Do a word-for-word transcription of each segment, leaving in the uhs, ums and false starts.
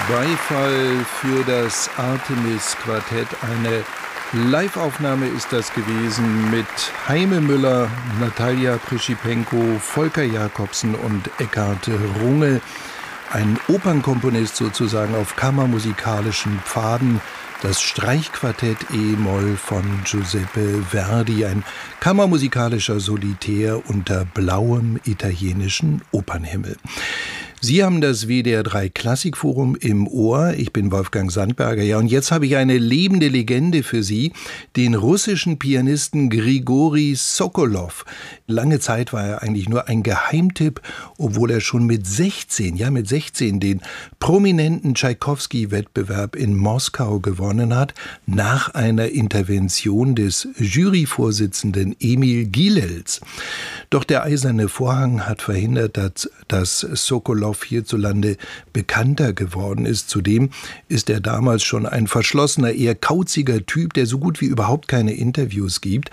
Beifall für das Artemis-Quartett. Eine Live-Aufnahme ist das gewesen mit Heime Müller, Natalia Prischipenko, Volker Jacobsen und Eckhard Runge. Ein Opernkomponist sozusagen auf kammermusikalischen Pfaden. Das Streichquartett E-Moll von Giuseppe Verdi, ein kammermusikalischer Solitär unter blauem italienischen Opernhimmel. Sie haben das W D R drei Klassikforum im Ohr. Ich bin Wolfgang Sandberger. Ja, und jetzt habe ich eine lebende Legende für Sie, den russischen Pianisten Grigori Sokolow. Lange Zeit war er eigentlich nur ein Geheimtipp, obwohl er schon mit sechzehn, ja mit sechzehn den prominenten Tschaikowski-Wettbewerb in Moskau gewonnen hat, nach einer Intervention des Juryvorsitzenden Emil Gilels. Doch der eiserne Vorhang hat verhindert, dass, dass Sokolow hierzulande bekannter geworden ist. Zudem ist er damals schon ein verschlossener, eher kauziger Typ, der so gut wie überhaupt keine Interviews gibt.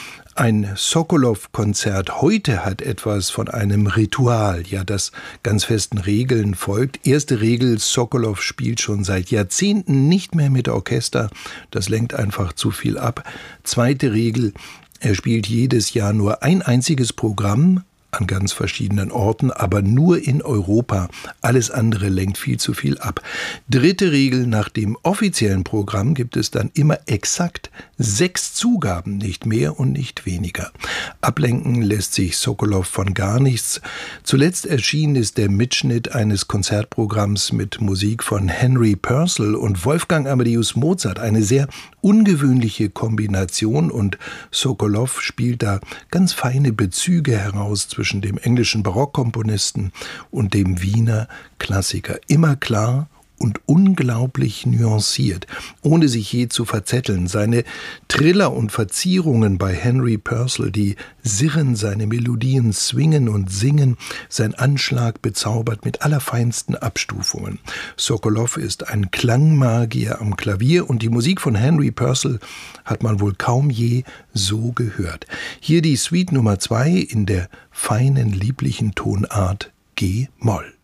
Ein Sokolow-Konzert heute hat etwas von einem Ritual, ja, das ganz festen Regeln folgt. Erste Regel: Sokolow spielt schon seit Jahrzehnten nicht mehr mit Orchester. Das lenkt einfach zu viel ab. Zweite Regel: Er spielt jedes Jahr nur ein einziges Programm an ganz verschiedenen Orten, aber nur in Europa. Alles andere lenkt viel zu viel ab. Dritte Regel: Nach dem offiziellen Programm gibt es dann immer exakt sechs Zugaben, nicht mehr und nicht weniger. Ablenken lässt sich Sokolow von gar nichts. Zuletzt erschienen ist der Mitschnitt eines Konzertprogramms mit Musik von Henry Purcell und Wolfgang Amadeus Mozart. Eine sehr ungewöhnliche Kombination, und Sokolow spielt da ganz feine Bezüge heraus zwischen dem englischen Barockkomponisten und dem Wiener Klassiker. Immer klar und unglaublich nuanciert, ohne sich je zu verzetteln. Seine Triller und Verzierungen bei Henry Purcell, die sirren, seine Melodien swingen und singen, sein Anschlag bezaubert mit allerfeinsten Abstufungen. Sokolow ist ein Klangmagier am Klavier, und die Musik von Henry Purcell hat man wohl kaum je so gehört. Hier die Suite Nummer zwei in der feinen, lieblichen Tonart G-Moll.